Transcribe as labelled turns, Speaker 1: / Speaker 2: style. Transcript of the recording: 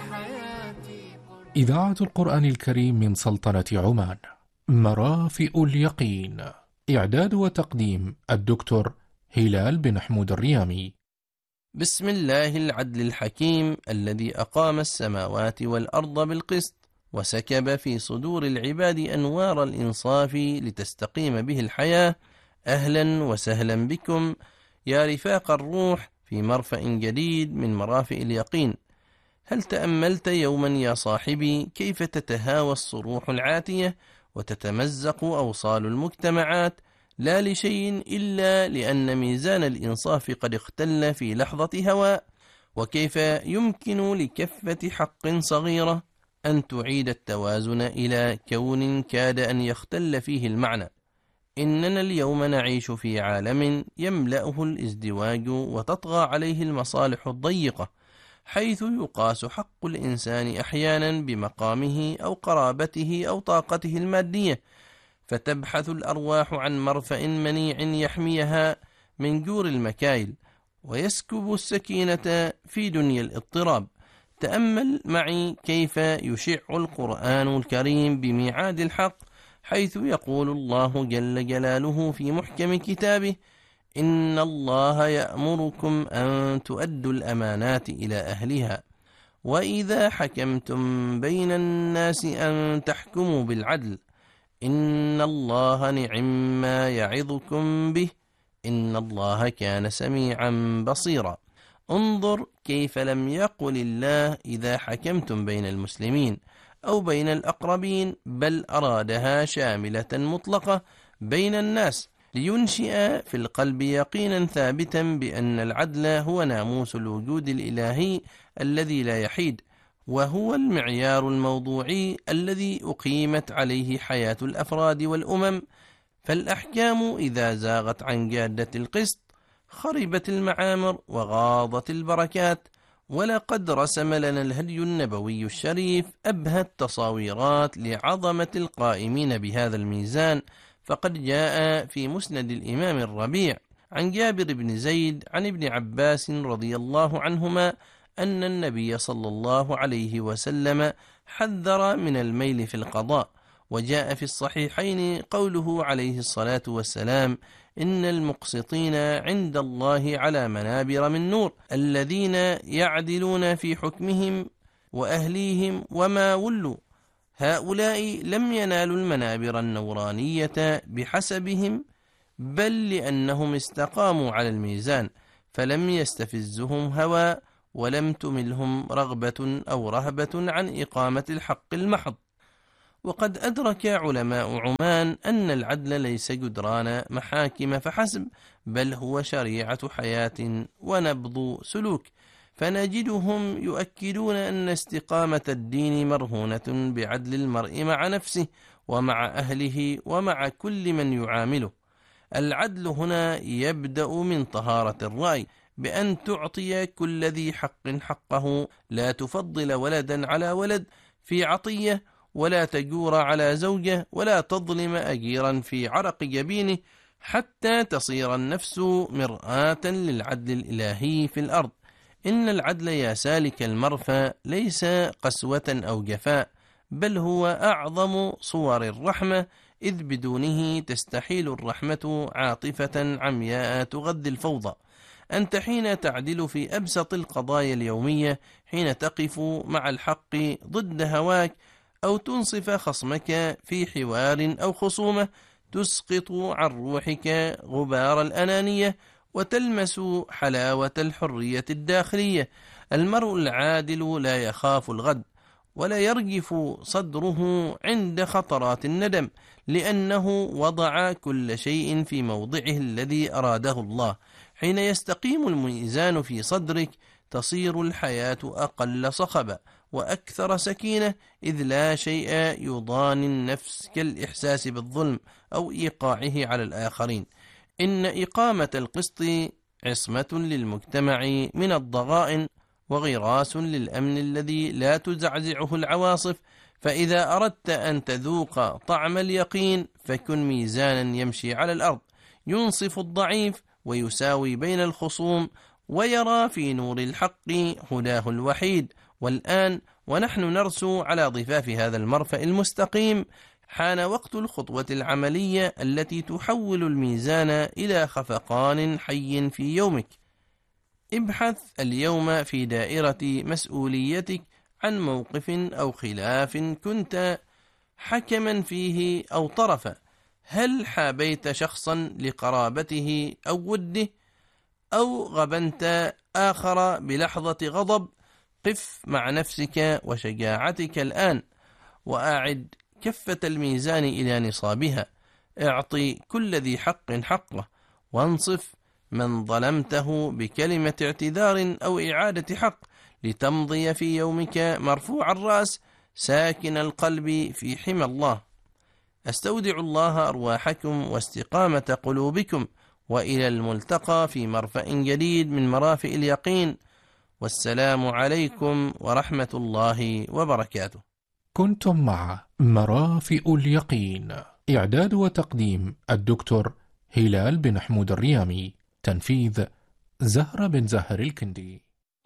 Speaker 1: إذاعة القرآن الكريم من سلطنة عمان. مرافئ اليقين. إعداد وتقديم الدكتور هلال بن حمود الريامي.
Speaker 2: بسم الله العدل الحكيم الذي أقام السماوات والأرض بالقسط وسكب في صدور العباد أنوار الإنصاف لتستقيم به الحياة. أهلا وسهلا بكم يا رفاق الروح في مرفأ جديد من مرافئ اليقين. هل تأملت يوما يا صاحبي كيف تتهاوى الصروح العاتية وتتمزق أوصال المجتمعات، لا لشيء إلا لأن ميزان الإنصاف قد اختل في لحظة هواء؟ وكيف يمكن لكفة حق صغيرة أن تعيد التوازن إلى كون كاد أن يختل فيه المعنى؟ إننا اليوم نعيش في عالم يملأه الازدواج وتطغى عليه المصالح الضيقة، حيث يقاس حق الإنسان أحيانا بمقامه أو قرابته أو طاقته المادية، فتبحث الأرواح عن مرفأ منيع يحميها من جور المكايل ويسكب السكينة في دنيا الاضطراب. تأمل معي كيف يشع القرآن الكريم بميعاد الحق، حيث يقول الله جل جلاله في محكم كتابه: إن الله يأمركم أن تؤدوا الأمانات إلى أهلها وإذا حكمتم بين الناس أن تحكموا بالعدل إن الله نعم ما يعظكم به إن الله كان سميعا بصيرا. انظر كيف لم يقل الله إذا حكمتم بين المسلمين أو بين الأقربين، بل أرادها شاملة مطلقة بين الناس، لينشئ في القلب يقينا ثابتا بأن العدل هو ناموس الوجود الإلهي الذي لا يحيد، وهو المعيار الموضوعي الذي أقيمت عليه حياة الأفراد والأمم. فالأحكام إذا زاغت عن جادة القسط خربت المعامر وغاضت البركات. ولقد رسم لنا الهدي النبوي الشريف أبهى التصاويرات لعظمة القائمين بهذا الميزان، فقد جاء في مسند الإمام الربيع عن جابر بن زيد عن ابن عباس رضي الله عنهما أن النبي صلى الله عليه وسلم حذر من الميل في القضاء. وجاء في الصحيحين قوله عليه الصلاة والسلام: إن المقسطين عند الله على منابر من نور، الذين يعدلون في حكمهم وأهليهم وما ولوا. هؤلاء لم ينالوا المنابر النورانية بحسبهم، بل لأنهم استقاموا على الميزان، فلم يستفزهم هوى ولم تملهم رغبة أو رهبة عن إقامة الحق المحض. وقد أدرك علماء عمان أن العدل ليس جدران محاكم فحسب، بل هو شريعة حياة ونبض سلوك، فنجدهم يؤكدون أن استقامة الدين مرهونة بعدل المرء مع نفسه ومع أهله ومع كل من يعامله. العدل هنا يبدأ من طهارة الرأي، بأن تعطي كل ذي حق حقه، لا تفضل ولدا على ولد في عطية، ولا تجور على زوجة، ولا تظلم أجيرا في عرق جبينه، حتى تصير النفس مرآة للعدل الإلهي في الأرض. إن العدل يا سالك المرفى ليس قسوة أو جفاء، بل هو أعظم صور الرحمة، إذ بدونه تستحيل الرحمة عاطفة عمياء تغذي الفوضى. أنت حين تعدل في أبسط القضايا اليومية، حين تقف مع الحق ضد هواك، أو تنصف خصمك في حوار أو خصومة، تسقط عن روحك غبار الأنانية وتلمس حلاوة الحرية الداخلية. المرء العادل لا يخاف الغد، ولا يرجف صدره عند خطرات الندم، لأنه وضع كل شيء في موضعه الذي أراده الله. حين يستقيم الميزان في صدرك تصير الحياة أقل صخبة وأكثر سكينة، إذ لا شيء يضاني النفس كالإحساس بالظلم أو إيقاعه على الآخرين. إن إقامة القسط عصمة للمجتمع من الضغائن، وغراس للأمن الذي لا تزعزعه العواصف. فإذا أردت أن تذوق طعم اليقين فكن ميزانا يمشي على الأرض، ينصف الضعيف ويساوي بين الخصوم، ويرى في نور الحق هداه الوحيد، والآن ونحن نرسو على ضفاف هذا المرفأ المستقيم حان وقت الخطوة العملية التي تحول الميزان إلى خفقان حي في يومك. ابحث اليوم في دائرة مسؤوليتك عن موقف أو خلاف كنت حكما فيه أو طرفا. هل حابيت شخصا لقرابته أو وده، أو غبنت آخر بلحظة غضب؟ قف مع نفسك وشجاعتك الآن، وأعد كفة الميزان إلى نصابها. اعطي كل ذي حق حقه، وانصف من ظلمته بكلمة اعتذار أو إعادة حق، لتمضي في يومك مرفوع الرأس ساكن القلب في حمى الله. أستودع الله أرواحكم واستقامة قلوبكم، وإلى الملتقى في مرفأ جديد من مرافئ اليقين. والسلام عليكم ورحمة الله وبركاته.
Speaker 1: كنتم مع مرافئ اليقين، إعداد وتقديم الدكتور هلال بن حمود الريامي، تنفيذ زهرة بن زهر الكندي.